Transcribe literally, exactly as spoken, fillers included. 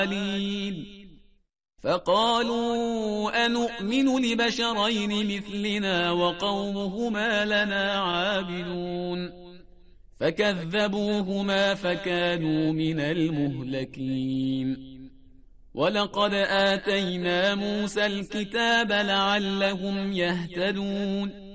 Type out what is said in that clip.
عالين فقالوا أنؤمن لبشرين مثلنا وقومهما لنا عابدون فكذبوهما فكانوا من المهلكين ولقد آتينا موسى الكتاب لعلهم يهتدون